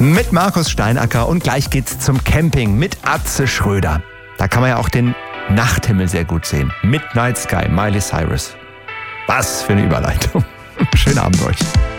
mit Markus Steinacker und gleich geht's zum Camping mit Atze Schröder. Da kann man ja auch den Nachthimmel sehr gut sehen. Midnight Sky, Miley Cyrus. Was für eine Überleitung. Schönen Abend euch.